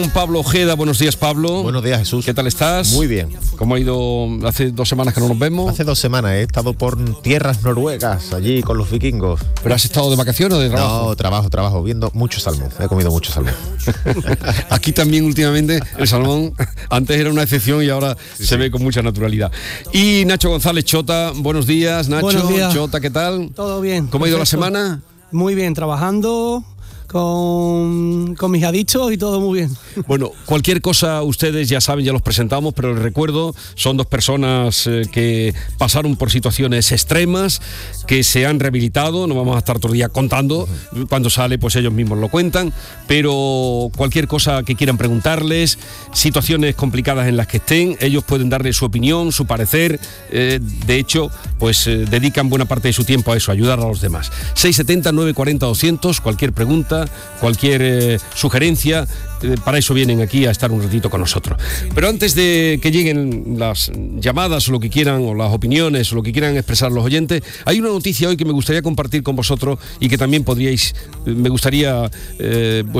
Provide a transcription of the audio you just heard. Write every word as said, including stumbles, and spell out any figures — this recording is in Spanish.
Pablo Ojeda, buenos días, Pablo. Buenos días, Jesús. ¿Qué tal estás? Muy bien. ¿Cómo ha ido? Hace dos semanas que no nos vemos. Hace dos semanas he estado por tierras noruegas, allí con los vikingos. ¿Pero has estado de vacaciones o de trabajo? No, trabajo, trabajo, viendo mucho salmón. He comido mucho salmón. Aquí también últimamente el salmón antes era una excepción y ahora sí, se sí. ve con mucha naturalidad. Y Nacho González, Chota, buenos días, Nacho. Buenos días. Chota, ¿qué tal? Todo bien. ¿Cómo ha ido la semana? Muy bien, trabajando con, con mis adictos y todo muy bien. Bueno, cualquier cosa ustedes ya saben, ya los presentamos, pero les recuerdo, son dos personas eh, que pasaron por situaciones extremas, que se han rehabilitado, no vamos a estar todo el día contando, uh-huh. cuando sale pues ellos mismos lo cuentan, pero cualquier cosa que quieran preguntarles, situaciones complicadas en las que estén, ellos pueden darle su opinión, su parecer, eh, de hecho, pues eh, dedican buena parte de su tiempo a eso, a ayudar a los demás. seiscientos setenta, novecientos cuarenta, doscientos, cualquier pregunta, cualquier eh, sugerencia, eh, para eso vienen aquí a estar un ratito con nosotros. Pero antes de que lleguen las llamadas o lo que quieran, o las opiniones o lo que quieran expresar los oyentes, hay una noticia hoy que me gustaría compartir con vosotros y que también podríais, me gustaría eh,